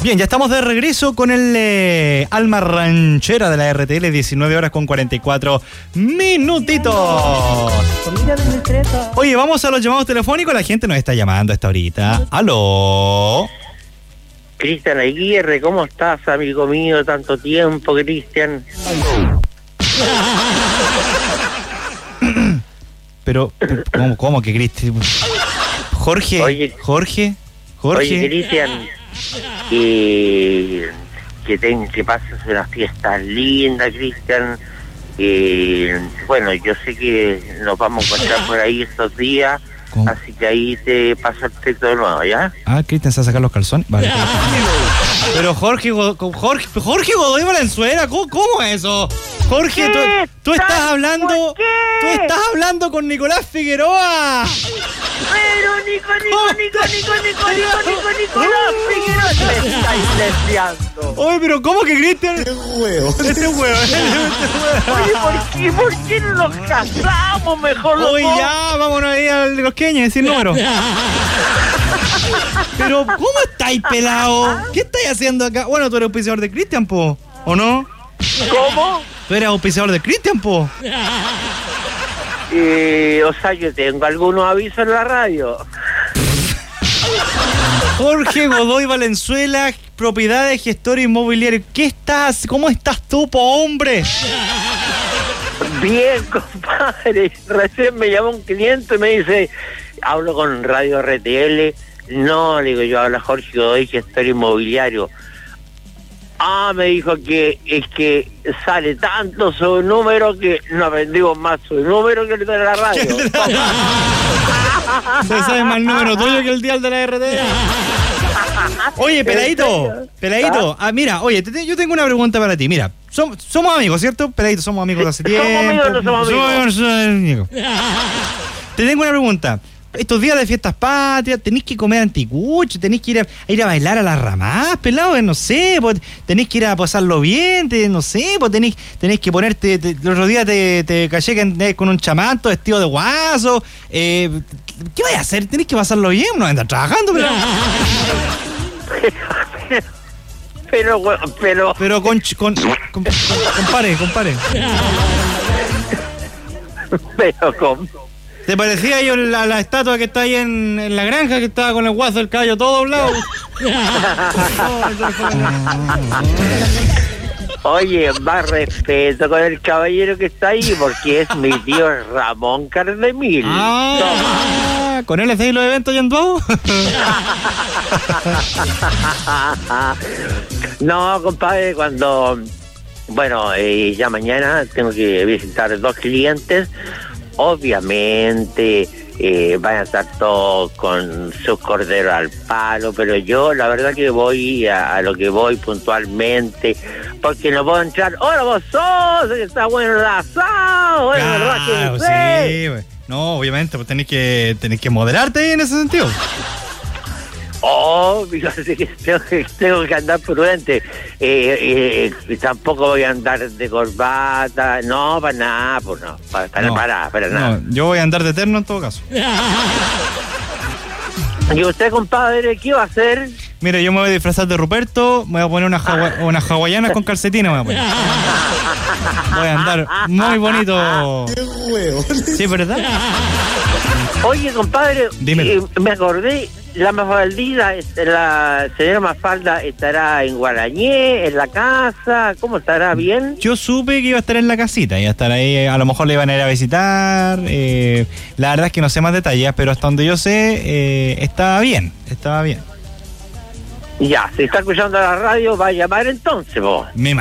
Bien, ya estamos de regreso con el alma ranchera de la RTL, 19 horas con 44 minutitos. Oye, vamos a los llamados telefónicos, la gente nos está llamando a esta horita. ¡Aló! Cristian Aguirre, ¿cómo estás, amigo mío? Tanto tiempo, Cristian. Pero, ¿cómo que Cristian? Jorge, Oye, Jorge. Oye, Cristian, que pases unas fiestas lindas, Cristian. Bueno, yo sé que nos vamos a encontrar por ahí estos días. ¿Cómo? Así que ahí te paso el texto de nuevo, ¿ya? Ah, Cristian se va a sacar los calzones. Vale. Pero Jorge Godoy Valenzuela, ¿cómo es eso? Jorge, tú estás hablando. Tú estás hablando con Nicolás Figueroa. Pero Nicolás Figueroa, te estáis desviando. Oye, pero ¿cómo que Cristian? Este huevo. Oye, ¿por qué no nos casamos mejor los dos? Oye, ya, vámonos ahí al de los queños, decir número. Pero, ¿cómo estáis, pelado? ¿Qué estáis haciendo acá? Bueno, tú eres auspiciador de Cristian, po, ¿o no? ¿Cómo? Tú eres auspiciador de Cristian, po. O sea, yo tengo algunos avisos en la radio. Jorge Godoy Valenzuela, propiedades, gestor inmobiliario. ¿Cómo estás tú, po, hombre? Bien, compadre. Recién me llamó un cliente y me dice, hablo con Radio RTL. No, le digo, yo hablo a Jorge Godoy, gestor inmobiliario. Ah, me dijo que es que sale tanto su número que no aprendimos más su número que el de la radio. Se sabe más el número tuyo que el dial de la RTL. Oye, peladito. Mira, oye, yo tengo una pregunta para ti. Mira, somos amigos, ¿cierto? Peladito, somos amigos de hace tiempo. ¿Somos amigos o no somos amigos? Somos amigos. Te tengo una pregunta. Estos días de fiestas patrias, tenéis que comer anticucho, tenéis que ir a bailar a las ramas, pelado, no sé, pues, tenéis que ir a pasarlo bien, no sé, pues tenéis que ponerte, el otro día te caché que andás con un chamanto vestido de guaso, ¿qué vais a hacer? Tenéis que pasarlo bien, no andar trabajando, pelado. Pero compare. Pero ¿te parecía yo la estatua que está ahí en la granja, que estaba con el guaso del caballo todo doblado? Oye, más respeto con el caballero que está ahí, porque es mi tío Ramón Cardemil. ¿Con él hacéis los eventos ya en Duomo? No, compadre, bueno, ya mañana tengo que visitar 2 clientes. Obviamente van a estar todos con sus corderos al palo, pero yo la verdad que voy a lo que voy puntualmente, porque no puedo entrar. ¡Hola, vos sos! ¡Está bueno el asado! Bueno, claro, sí, güey. No, obviamente, pues tenés que moderarte en ese sentido. Así que tengo que andar prudente. Tampoco voy a andar de corbata. No, para nada, pues no. Para nada. No, yo voy a andar de eterno en todo caso. ¿Y usted, compadre, qué va a hacer? Mire, yo me voy a disfrazar de Ruperto, me voy a poner unas hawaianas con calcetines, voy a andar muy bonito. ¡Qué huevo! Sí, ¿verdad? Oye, compadre, dímelo. Me acordé, la Mafaldita, la señora Mafalda estará en Guarañé, en la casa, ¿cómo estará? ¿Bien? Yo supe que iba a estar en la casita, iba a estar ahí, a lo mejor le iban a ir a visitar, la verdad es que no sé más detalles, pero hasta donde yo sé, estaba bien. Ya, si está escuchando la radio, va a llamar entonces, vos.